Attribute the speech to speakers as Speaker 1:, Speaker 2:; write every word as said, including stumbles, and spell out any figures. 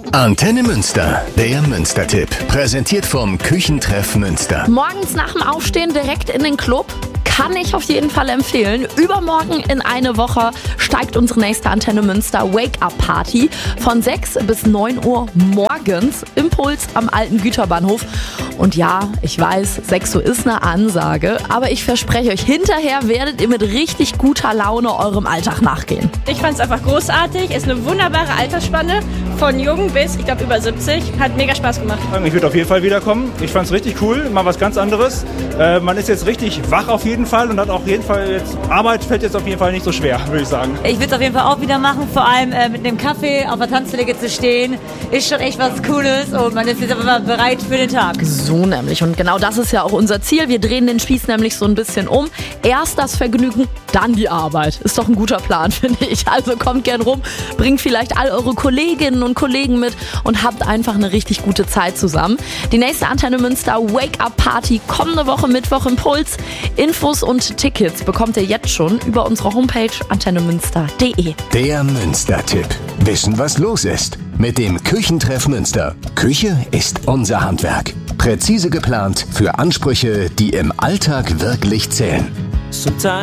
Speaker 1: Antenne Münster, der Münster-Tipp. Präsentiert vom Küchentreff Münster.
Speaker 2: Morgens nach dem Aufstehen direkt in den Club. Kann ich auf jeden Fall empfehlen. Übermorgen in eine Woche steigt unsere nächste Antenne Münster Wake-Up-Party von sechs bis neun Uhr morgens. Impuls am alten Güterbahnhof. Und ja, ich weiß, sechs Uhr ist eine Ansage, aber ich verspreche euch, hinterher werdet ihr mit richtig guter Laune eurem Alltag nachgehen.
Speaker 3: Ich fand es einfach großartig, ist eine wunderbare Altersspanne, von jung bis, ich glaube, über siebzig. Hat mega Spaß gemacht.
Speaker 4: Ich würde auf jeden Fall wiederkommen. Ich fand es richtig cool, mal was ganz anderes. Äh, man ist jetzt richtig wach auf jeden Fall und hat auf jeden Fall jetzt, Arbeit fällt jetzt auf jeden Fall nicht so schwer, würde ich sagen.
Speaker 5: Ich würde es auf jeden Fall auch wieder machen, vor allem äh, mit einem Kaffee auf der Tanzfläche zu stehen. Ist schon echt was Cooles und man ist jetzt einfach bereit für den Tag.
Speaker 2: So nämlich. Und genau das ist ja auch unser Ziel. Wir drehen den Spieß nämlich so ein bisschen um. Erst das Vergnügen, dann die Arbeit. Ist doch ein guter Plan, finde ich. Also kommt gern rum, bringt vielleicht all eure Kolleginnen und Kollegen mit und habt einfach eine richtig gute Zeit zusammen. Die nächste Antenne Münster Wake-Up-Party kommende Woche Mittwoch im Puls. Infos und Tickets bekommt ihr jetzt schon über unsere Homepage antenne münster punkt de.
Speaker 1: Der Münster-Tipp. Wissen, was los ist. Mit dem Küchentreff Münster. Küche ist unser Handwerk. Präzise geplant für Ansprüche, die im Alltag wirklich zählen.